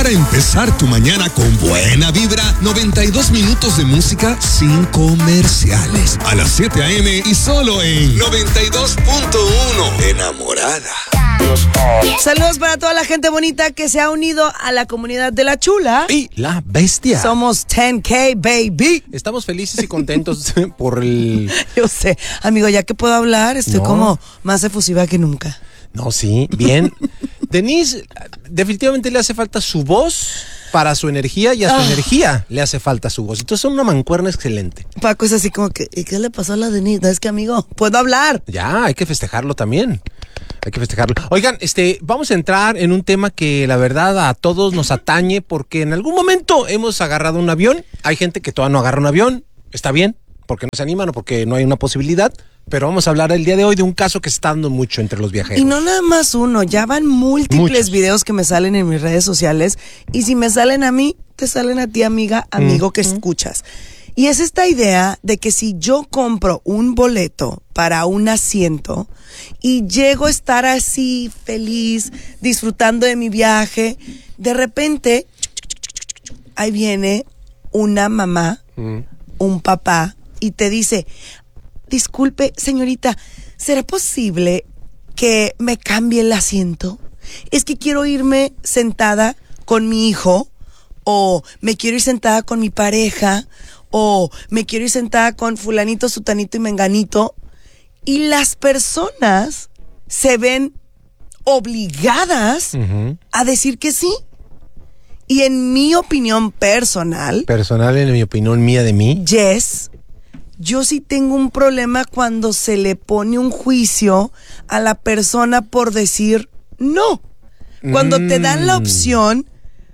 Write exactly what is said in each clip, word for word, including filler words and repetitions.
Para empezar tu mañana con buena vibra, noventa y dos minutos de música sin comerciales. A las siete a.m. y solo en noventa y dos punto uno. Enamorada. Saludos para toda la gente bonita que se ha unido a la comunidad de La Chula y La Bestia. Somos diez K, baby. Estamos felices y contentos por el... Yo sé, amigo, ya que puedo hablar, estoy no. como más efusiva que nunca. No, sí, bien. Denise, definitivamente le hace falta su voz para su energía y a su ah. energía le hace falta su voz. Entonces son una mancuerna excelente. Paco es así como que, ¿y qué le pasó a la Denise? No, es que, amigo, puedo hablar. Ya, hay que festejarlo también. Hay que festejarlo. Oigan, este, vamos a entrar en un tema que la verdad a todos nos atañe porque en algún momento hemos agarrado un avión. Hay gente que todavía no agarra un avión. Está bien, porque no se animan o porque no hay una posibilidad. Pero vamos a hablar el día de hoy de un caso que se está dando mucho entre los viajeros. Y no nada más uno, ya van múltiples Muchos. videos que me salen en mis redes sociales. Y si me salen a mí, te salen a ti, amiga, amigo, mm. que escuchas. Y es esta idea de que si yo compro un boleto para un asiento y llego a estar así feliz, disfrutando de mi viaje, de repente, ahí viene una mamá, mm. un papá, y te dice... Disculpe, señorita, ¿será posible que me cambie el asiento? Es que quiero irme sentada con mi hijo, o me quiero ir sentada con mi pareja, o me quiero ir sentada con fulanito, sutanito y menganito. Y las personas se ven obligadas uh-huh. a decir que sí. Y en mi opinión personal... Personal, en mi opinión mía de mí. Yes... Yo sí tengo un problema cuando se le pone un juicio a la persona por decir no. Cuando mm. te dan la opción,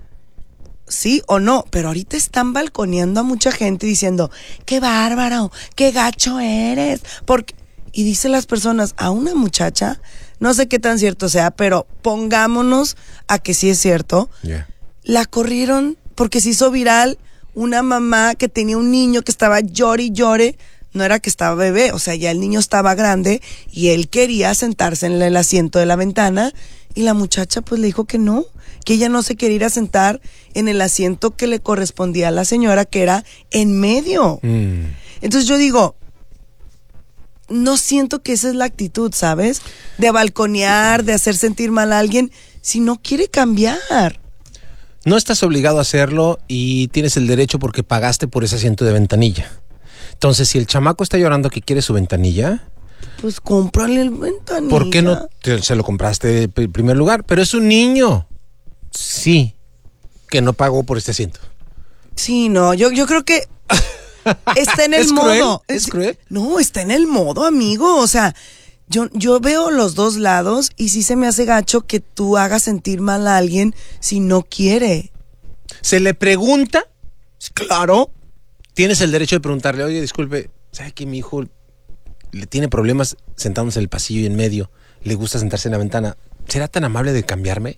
sí o no, pero ahorita están balconeando a mucha gente diciendo, qué bárbaro, qué gacho eres. Porque, y dicen las personas, a una muchacha, no sé qué tan cierto sea, pero pongámonos a que sí es cierto, yeah. la corrieron porque se hizo viral. Una mamá que tenía un niño que estaba llore y llore, no era que estaba bebé, o sea, ya el niño estaba grande y él quería sentarse en el asiento de la ventana y la muchacha pues le dijo que no, que ella no se quería ir a sentar en el asiento que le correspondía a la señora, que era en medio. Mm. Entonces yo digo, no siento que esa es la actitud, ¿sabes? De balconear, de hacer sentir mal a alguien, si no quiere cambiar. No estás obligado a hacerlo y tienes el derecho porque pagaste por ese asiento de ventanilla. Entonces, si el chamaco está llorando que quiere su ventanilla... Pues cómprale el ventanilla. ¿Por qué no te, se lo compraste en primer lugar? Pero es un niño. Sí, que no pagó por este asiento. Sí, no, yo, yo creo que está en el ¿Es modo. Cruel? ¿Es, ¿Es cruel? No, está en el modo, amigo. O sea... Yo, yo veo los dos lados y sí se me hace gacho que tú hagas sentir mal a alguien si no quiere. ¿Se le pregunta? Claro. Tienes el derecho de preguntarle, oye, disculpe, ¿sabe que mi hijo le tiene problemas sentándose en el pasillo y en medio? ¿Le gusta sentarse en la ventana? ¿Será tan amable de cambiarme?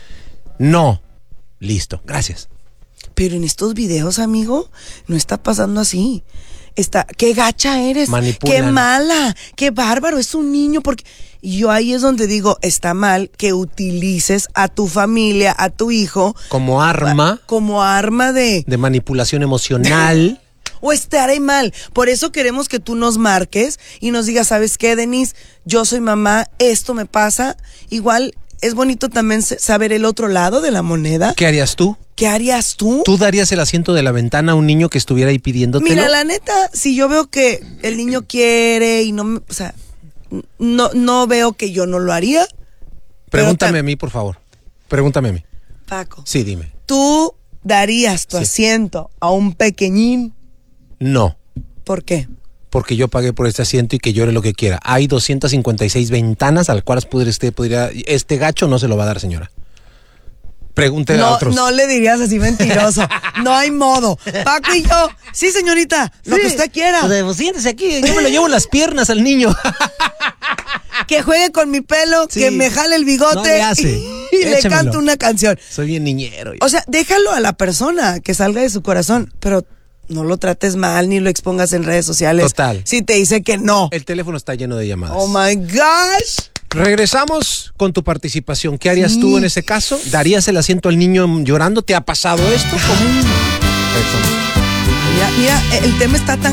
No. Listo, gracias. Pero en estos videos, amigo, no está pasando así. Está, qué gacha eres, Manipulan. Qué mala, qué bárbaro, es un niño. Porque yo ahí es donde digo, está mal que utilices a tu familia, a tu hijo como arma, como arma de de manipulación emocional. O estaré mal. Por eso queremos que tú nos marques y nos digas, ¿sabes qué, Denise? Yo soy mamá, esto me pasa. Igual es bonito también saber el otro lado de la moneda. ¿Qué harías tú? ¿Qué harías tú? ¿Tú darías el asiento de la ventana a un niño que estuviera ahí pidiéndotelo? Mira, la neta, si yo veo que el niño quiere y no me, o sea, no, no veo que yo no lo haría. Pregúntame a mí, por favor. Pregúntame a mí. Paco. Sí, dime. ¿Tú darías tu sí. asiento a un pequeñín? No. ¿Por qué? Porque yo pagué por este asiento y que llore lo que quiera. Hay doscientas cincuenta y seis ventanas a las cuales podría, este, podría, este gacho no se lo va a dar, señora. Pregúntele no, a otros. No le dirías así mentiroso. No hay modo. Paco y yo, sí, señorita, lo sí, que usted quiera. Pues, siéntese aquí, yo me lo llevo en las piernas al niño. Que juegue con mi pelo, sí. que me jale el bigote no le hace. y, y le canto una canción. Soy bien niñero. O sea, déjalo a la persona que salga de su corazón, pero no lo trates mal ni lo expongas en redes sociales. Total. Si te dice que no. El teléfono está lleno de llamadas. Oh my gosh. Regresamos con tu participación. ¿Qué harías Sí. tú en ese caso? ¿Darías el asiento al niño llorando? ¿Te ha pasado esto? ¿Cómo? Mira, mira, el tema está tan